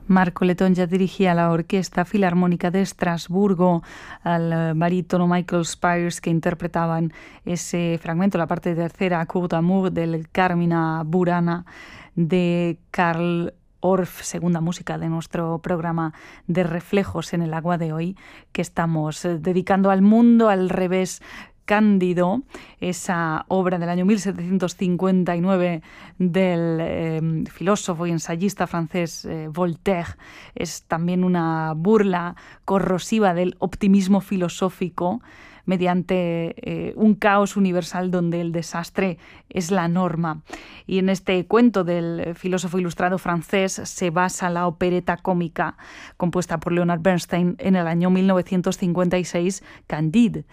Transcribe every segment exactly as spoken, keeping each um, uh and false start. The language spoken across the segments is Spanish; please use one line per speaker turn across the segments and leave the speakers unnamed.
Marco Leton ya dirigía la Orquesta Filarmónica de Estrasburgo, al barítono Michael Spires, que interpretaban ese fragmento, la parte tercera, Cour d'amour, del Carmina Burana de Karl Orff, segunda música de nuestro programa de Reflejos en el Agua de hoy, que estamos dedicando al mundo al revés. Cándido, esa obra del año mil setecientos cincuenta y nueve del eh, filósofo y ensayista francés eh, Voltaire, es también una burla corrosiva del optimismo filosófico mediante eh, un caos universal donde el desastre es la norma. Y en este cuento del filósofo ilustrado francés se basa la opereta cómica compuesta por Leonard Bernstein en el año mil novecientos cincuenta y seis, Candide.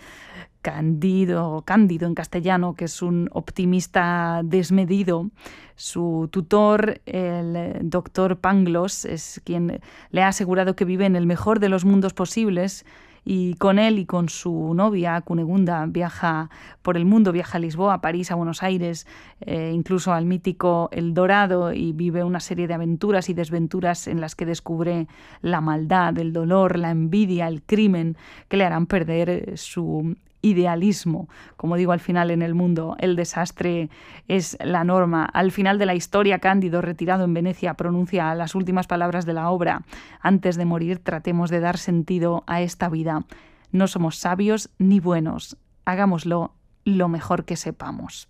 Cándido, Cándido en castellano, que es un optimista desmedido. Su tutor, el doctor Pangloss, es quien le ha asegurado que vive en el mejor de los mundos posibles, y con él y con su novia, Cunegunda, viaja por el mundo, viaja a Lisboa, a París, a Buenos Aires, eh, incluso al mítico El Dorado, y vive una serie de aventuras y desventuras en las que descubre la maldad, el dolor, la envidia, el crimen, que le harán perder su idealismo. Como digo, al final en el mundo el desastre es la norma. Al final de la historia, Cándido, retirado en Venecia, pronuncia las últimas palabras de la obra: antes de morir, tratemos de dar sentido a esta vida. No somos sabios ni buenos, hagámoslo lo mejor que sepamos.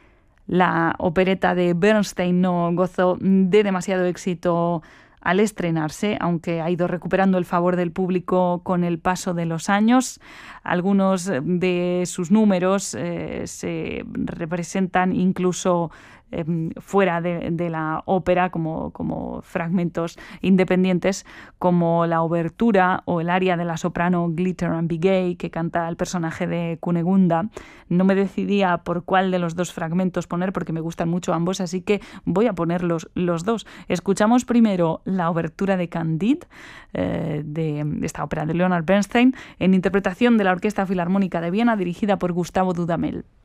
La opereta de Bernstein no gozó de demasiado éxito al estrenarse, aunque ha ido recuperando el favor del público con el paso de los años. Algunos de sus números eh, se representan incluso eh, fuera de, de la ópera, como, como fragmentos independientes, como la obertura o el aria de la soprano Glitter and Be Gay, que canta el personaje de Cunegunda. No me decidía por cuál de los dos fragmentos poner, porque me gustan mucho ambos, así que voy a poner los, los dos. Escuchamos primero la obertura de Candide, eh, de esta ópera de Leonard Bernstein, en interpretación de la Orquesta Filarmónica de Viena, dirigida por Gustavo Dudamel.